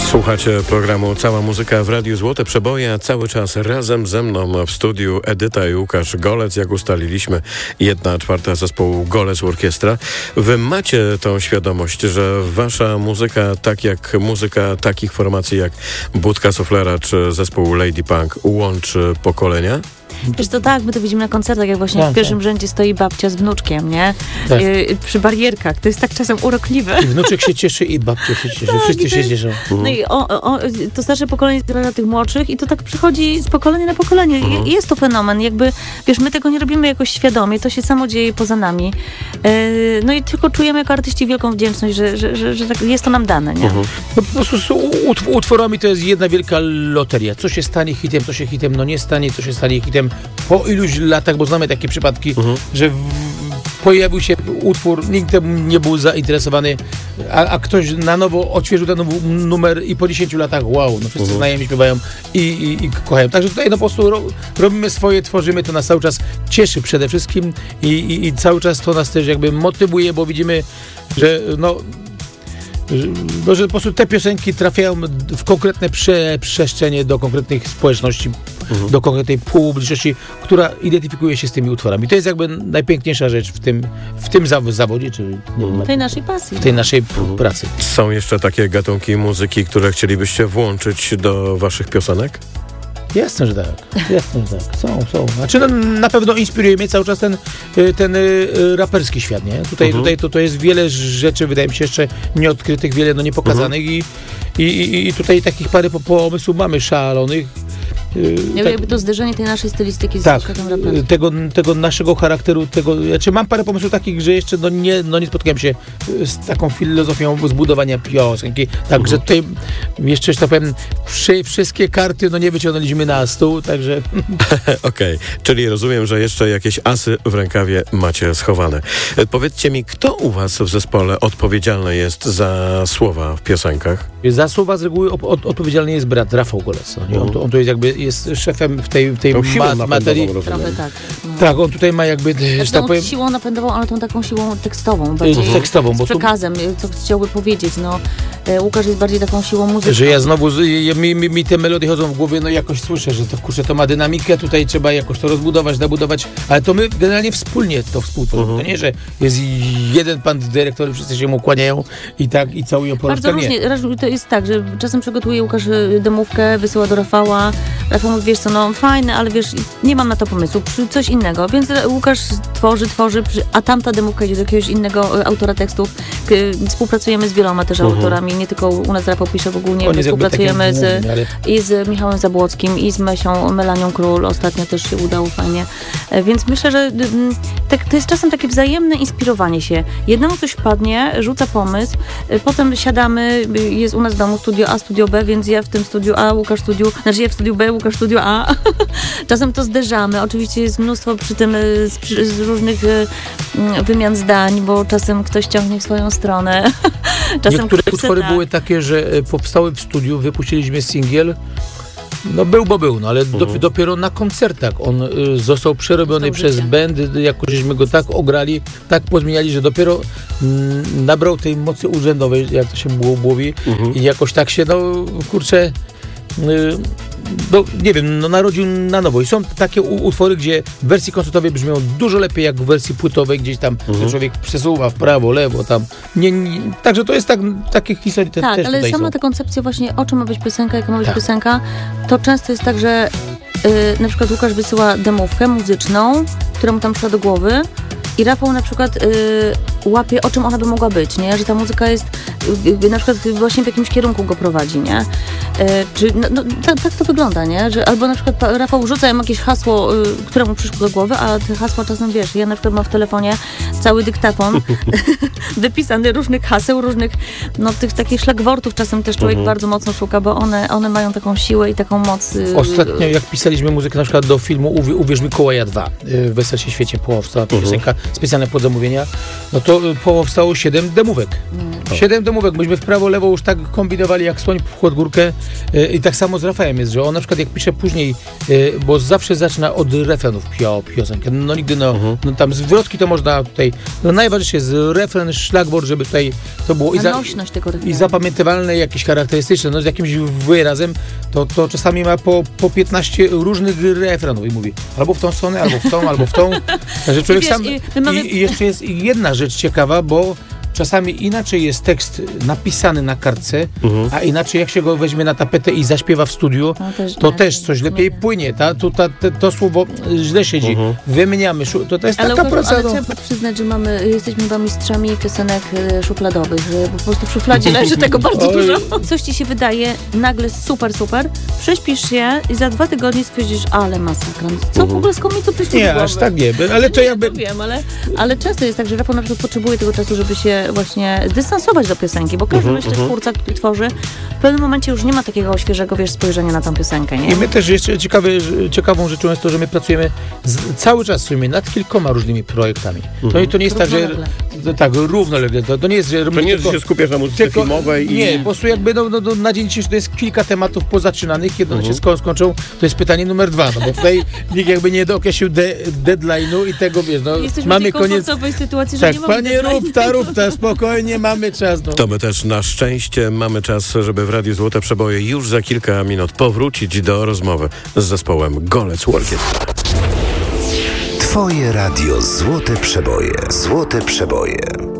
Słuchacie programu Cała Muzyka w Radiu Złote Przeboje, a cały czas razem ze mną w studiu Edyta i Łukasz Golec. Jak ustaliliśmy, 1/4 zespołu Golec Orkiestra. Wy macie tą świadomość, że wasza muzyka, tak jak muzyka takich formacji jak Budka Soflera czy zespół Lady Punk, łączy pokolenia? Wiesz, to tak, my to widzimy na koncertach, jak właśnie w pierwszym rzędzie stoi babcia z wnuczkiem, nie? Tak. Przy barierkach. To jest tak czasem urokliwe. I wnuczek się cieszy i babcia się cieszy. Tak, wszyscy się cieszą. No i to starsze pokolenie zbiera tych młodszych i to tak przychodzi z pokolenia na pokolenie. Jest to fenomen. Jakby, wiesz, my tego nie robimy jakoś świadomie, to się samo dzieje poza nami. No i tylko czujemy jako artyści wielką wdzięczność, że tak jest to nam dane, nie? No, po prostu z utworami to jest jedna wielka loteria. Co się stanie hitem, co się hitem nie stanie, co się stanie hitem po iluś latach, bo znamy takie przypadki, że pojawił się utwór, nikt temu nie był zainteresowany, a ktoś na nowo odświeżył ten numer i po 10 latach wow, no wszyscy znajomi śpiewają i kochają. Także tutaj no po prostu robimy swoje, tworzymy, to nas cały czas cieszy przede wszystkim i cały czas to nas też jakby motywuje, bo widzimy, że że po prostu te piosenki trafiają w konkretne przestrzenie do konkretnych społeczności, do konkretnej publiczności, która identyfikuje się z tymi utworami. To jest jakby najpiękniejsza rzecz w tym zawodzie, czy w tej naszej pasji. W tej naszej pracy. Są jeszcze takie gatunki muzyki, które chcielibyście włączyć do waszych piosenek? Jasne, że tak. Są. Znaczy, no, na pewno inspiruje mnie cały czas ten raperski świat, nie? Tutaj to jest wiele rzeczy, wydaje mi się, jeszcze nieodkrytych, wiele niepokazanych i tutaj takich parę pomysłów mamy szalonych. Jakby to zderzenie tej naszej stylistyki z światem raperskim. Tego naszego charakteru, znaczy mam parę pomysłów takich, że jeszcze nie spotkałem się z taką filozofią zbudowania piosenki, także tutaj jeszcze, że tak powiem, wszystkie karty nie wyciągnęliśmy na stół, także... Okej, czyli rozumiem, że jeszcze jakieś asy w rękawie macie schowane. Powiedzcie mi, kto u was w zespole odpowiedzialny jest za słowa w piosenkach? Za słowa z reguły odpowiedzialny jest brat Rafał Golec. On to jest jakby jest szefem w tej materii. Trochę tak. Tak, on tutaj ma jakby, że tak powiem... siłą napędową, ale tą taką siłą tekstową. Tekstową, z przekazem, co chciałby powiedzieć. Łukasz jest bardziej taką siłą muzyczną. Że ja znowu, mi te melodie chodzą w głowie, jakoś słyszę, że to ma dynamikę, tutaj trzeba jakoś to rozbudować, nabudować, ale to my generalnie wspólnie to współtworzymy. To nie, że jest jeden pan dyrektor, wszyscy się mu kłaniają i całują po Bardzo różnie. To jest tak, że czasem przygotuje Łukasz demówkę, wysyła do Rafała. Rafał mówi, wiesz co, fajne, ale wiesz, nie mam na to pomysłu, coś innego. Więc Łukasz tworzy, a tamta demówka idzie do jakiegoś innego autora tekstów. Współpracujemy z wieloma też autorami, nie tylko u nas Rafał pisze, bo ogólnie współpracujemy i z Michałem Zabłockim, i z Melanią Król. Ostatnio też się udało fajnie. Więc myślę, że to jest czasem takie wzajemne inspirowanie się. Jednemu coś wpadnie, rzuca pomysł, potem siadamy, jest u nas w domu studio A, studio B, więc ja w tym studiu A, Łukasz ja w studiu B, Łukasz studio A. Czasem to zderzamy. Oczywiście jest mnóstwo przy tym z różnych wymian zdań, bo czasem ktoś ciągnie w swoją stronę. Czasem niektóre utwory były takie, że powstały w studiu, wypuściliśmy singiel. Był, ale dopiero na koncertach on został przerobiony przez band, jakoś żeśmy go tak ograli, tak pozmieniali, że dopiero nabrał tej mocy urzędowej, jak to się mówi, i jakoś tak się, nie wiem, narodził na nowo. I są takie utwory, gdzie w wersji koncertowej brzmią dużo lepiej jak w wersji płytowej, gdzieś tam człowiek przesuwa w prawo, lewo, tam. Także to jest takie historie też ale tutaj sama są. ta koncepcja właśnie, o czym ma być piosenka, jaka ma być piosenka, to często jest tak, że na przykład Łukasz wysyła demówkę muzyczną, która mu tam przyszła do głowy, i Rafał na przykład łapie, o czym ona by mogła być, nie? Że ta muzyka jest na przykład właśnie w jakimś kierunku go prowadzi, nie? Tak to wygląda, nie? Że albo na przykład Rafał rzuca jakieś hasło, które mu przyszło do głowy, a te hasła czasem, wiesz, ja na przykład mam w telefonie cały dyktafon wypisany różnych haseł, różnych, tych takich szlagwortów czasem też człowiek bardzo mocno szuka, bo one mają taką siłę i taką moc. Ostatnio jak pisaliśmy muzykę na przykład do filmu Uwierz Mikołaja 2, w Weselsie Świecie powstała piosenka, specjalne podzamówienia, no to powstało 7 demówek. 7 demówek. Myśmy w prawo, lewo już tak kombinowali jak słoń pod górkę i tak samo z Rafałem jest, że on na przykład jak pisze później, bo zawsze zaczyna od refrenów piosenkę. No nigdy, no tam zwrotki to można tutaj, no najważniejsze jest refren, szlagwort, żeby tutaj to było nośność tego refrenu. I zapamiętywalne, jakieś charakterystyczne, no z jakimś wyrazem, to czasami ma po 15 różnych refrenów i mówi albo w tą stronę, albo w tą, albo w tą. Także człowiek sam... I jeszcze jest jedna rzecz ciekawa, bo czasami inaczej jest tekst napisany na kartce, a inaczej jak się go weźmie na tapetę i zaśpiewa w studiu, to też coś lepiej płynie. To słowo źle siedzi. Wymieniamy. To jest taka praca. Ale trzeba przyznać, że jesteśmy chyba mistrzami piosenek szufladowych, że po prostu w szufladzie leży tego bardzo dużo. Coś ci się wydaje nagle super, prześpisz się i za 2 tygodnie stwierdzisz, ale masakra. Co w ogóle skąd mi to przyszło? Nie, aż tak nie. Ale to jakby... Wiem, ale często jest tak, że Rafał na przykład potrzebuje tego czasu, żeby się właśnie zdystansować do piosenki, bo każdy myślę, twórca, który tworzy, w pewnym momencie już nie ma takiego świeżego, spojrzenia na tą piosenkę, nie? I my też jeszcze ciekawą rzeczą jest to, że my pracujemy cały czas w sumie nad kilkoma różnymi projektami. No i to nie jest tak, że równolegle. To nie jest, że to nie jest, że się skupiasz na muzyce filmowej nie, po prostu jakby na dzień dzisiejszy to jest kilka tematów pozaczynanych, kiedy one się skończą, to jest pytanie numer 2, no bo tutaj nikt jakby nie dookreślił deadline'u i tego, wiesz, no jesteśmy mamy w tej komfortowej sytuacji, że nie mamy panie rób ta, spokojnie, mamy czas. No. To my też na szczęście mamy czas, żeby w Radiu Złote Przeboje już za kilka minut powrócić do rozmowy z zespołem Golec Orkiestra. Twoje radio Złote Przeboje. Złote Przeboje.